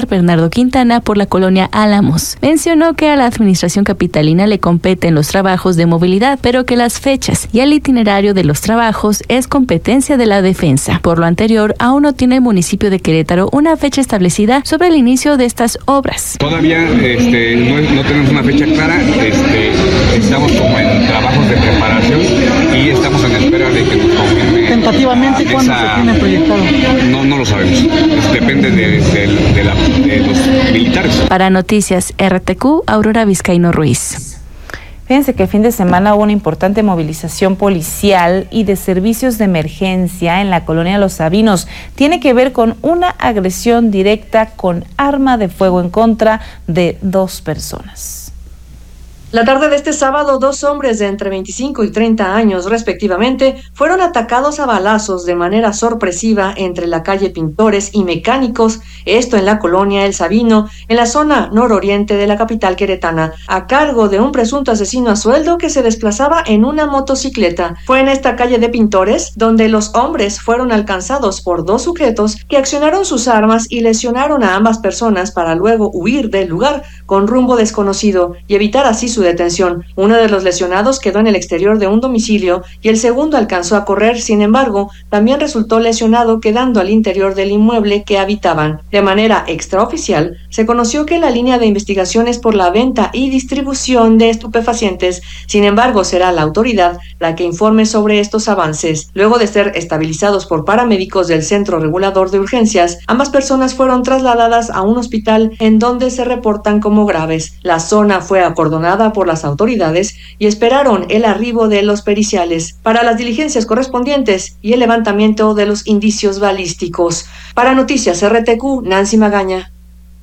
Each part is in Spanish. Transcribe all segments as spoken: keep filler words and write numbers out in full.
Bernardo Quintana por la colonia Álamos. Mencionó que a la administración capitalina le competen los trabajos de movilidad, pero que las fechas y el itinerario de los trabajos es competencia de la defensa. Por lo anterior, aún no tiene el municipio de Querétaro una fecha establecida sobre el inicio de estas obras. Todavía este, no, no tenemos una fecha clara, este, estamos como en trabajos de preparación y estamos en espera de que nos confirme. Tentativamente, esa, ¿cuándo se tiene proyectado? No, no lo sabemos, es, depende de, de, de, la, de los militares. Para Noticias R T Q, Aurora Vizcaíno Ruiz. Fíjense que el fin de semana hubo una importante movilización policial y de servicios de emergencia en la colonia Los Sabinos. Tiene que ver con una agresión directa con arma de fuego en contra de dos personas. La tarde de este sábado, dos hombres de entre veinticinco y treinta años, respectivamente, fueron atacados a balazos de manera sorpresiva entre la calle Pintores y Mecánicos, esto en la colonia El Sabino, en la zona nororiente de la capital queretana, a cargo de un presunto asesino a sueldo que se desplazaba en una motocicleta. Fue en esta calle de Pintores donde los hombres fueron alcanzados por dos sujetos que accionaron sus armas y lesionaron a ambas personas para luego huir del lugar con rumbo desconocido y evitar así su detención. Uno de los lesionados quedó en el exterior de un domicilio y el segundo alcanzó a correr, sin embargo, también resultó lesionado quedando al interior del inmueble que habitaban. De manera extraoficial, se conoció que la línea de investigación es por la venta y distribución de estupefacientes, sin embargo, será la autoridad la que informe sobre estos avances. Luego de ser estabilizados por paramédicos del Centro Regulador de Urgencias, ambas personas fueron trasladadas a un hospital en donde se reportan como graves. La zona fue acordonada por las autoridades y esperaron el arribo de los periciales para las diligencias correspondientes y el levantamiento de los indicios balísticos. Para Noticias R T Q, Nancy Magaña.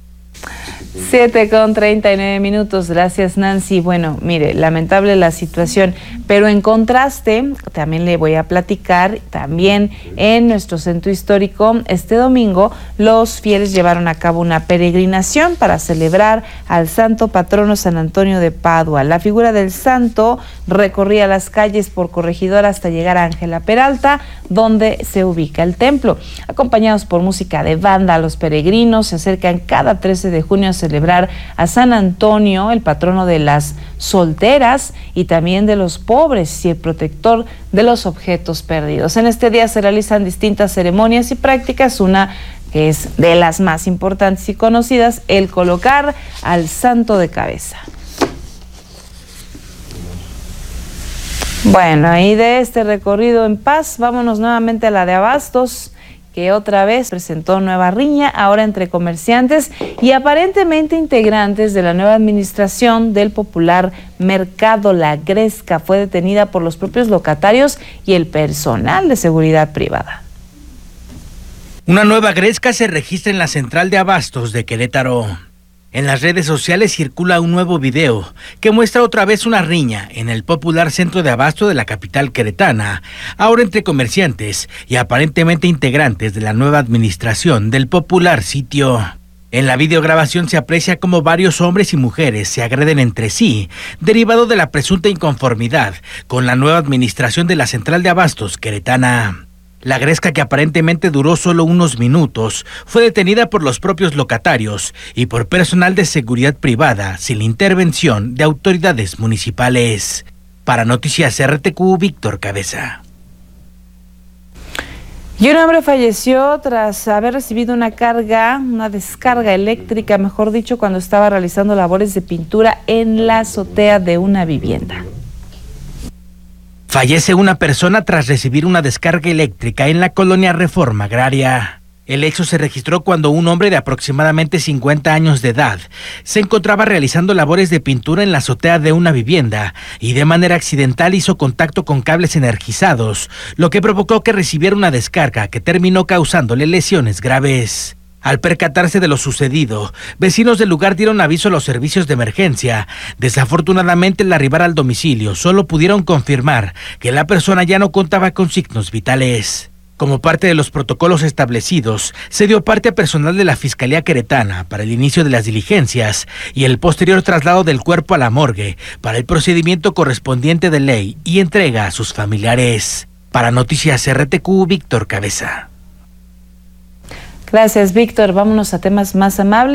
siete con treinta y nueve minutos, gracias Nancy. Bueno, mire, lamentable la situación, pero en contraste, también le voy a platicar, también en nuestro centro histórico, este domingo, los fieles llevaron a cabo una peregrinación para celebrar al santo patrono San Antonio de Padua. La figura del santo recorría las calles por Corregidora hasta llegar a Ángela Peralta, donde se ubica el templo. Acompañados por música de banda, los peregrinos se acercan cada trece de junio a celebrar a San Antonio, el patrono de las solteras y también de los pobres y el protector de los objetos perdidos. En este día se realizan distintas ceremonias y prácticas, una que es de las más importantes y conocidas, el colocar al santo de cabeza. Bueno, y de este recorrido en paz, vámonos nuevamente a la de Abastos, que otra vez presentó nueva riña, ahora entre comerciantes y aparentemente integrantes de la nueva administración del popular mercado La Gresca. Fue detenida por los propios locatarios y el personal de seguridad privada. Una nueva gresca se registra en la central de Abastos de Querétaro. En las redes sociales circula un nuevo video que muestra otra vez una riña en el popular centro de abasto de la capital queretana, ahora entre comerciantes y aparentemente integrantes de la nueva administración del popular sitio. En la videograbación se aprecia cómo varios hombres y mujeres se agreden entre sí, derivado de la presunta inconformidad con la nueva administración de la central de abastos queretana. La gresca, que aparentemente duró solo unos minutos, fue detenida por los propios locatarios y por personal de seguridad privada sin la intervención de autoridades municipales. Para Noticias R T Q, Víctor Cabeza. Y un hombre falleció tras haber recibido una carga, una descarga eléctrica, mejor dicho, cuando estaba realizando labores de pintura en la azotea de una vivienda. Fallece una persona tras recibir una descarga eléctrica en la colonia Reforma Agraria. El hecho se registró cuando un hombre de aproximadamente cincuenta años de edad se encontraba realizando labores de pintura en la azotea de una vivienda y de manera accidental hizo contacto con cables energizados, lo que provocó que recibiera una descarga que terminó causándole lesiones graves. Al percatarse de lo sucedido, vecinos del lugar dieron aviso a los servicios de emergencia. Desafortunadamente, al arribar al domicilio, solo pudieron confirmar que la persona ya no contaba con signos vitales. Como parte de los protocolos establecidos, se dio parte a personal de la Fiscalía Queretana para el inicio de las diligencias y el posterior traslado del cuerpo a la morgue para el procedimiento correspondiente de ley y entrega a sus familiares. Para Noticias R T Q, Víctor Cabeza. Gracias, Víctor. Vámonos a temas más amables.